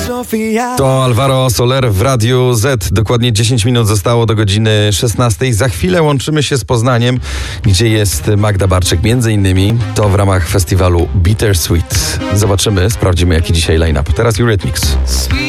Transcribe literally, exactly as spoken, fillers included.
To Alvaro Soler w Radiu Z. Dokładnie dziesięć minut zostało do godziny szesnastej. Za chwilę łączymy się z Poznaniem, gdzie jest Magda Barczyk. Między innymi to w ramach festiwalu Bittersweet. Zobaczymy, sprawdzimy jaki dzisiaj line-up. Teraz Eurythmics.